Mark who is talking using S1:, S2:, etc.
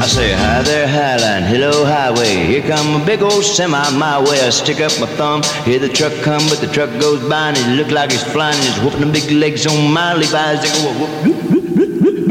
S1: I say, hi there, Highline, hello, highway. Here come a big old semi my way. I stick up my thumb, hear the truck come, but the truck goes by and it look like he's flying. He's whooping the big legs on my Levi's. They go whoop, whoop, whoop.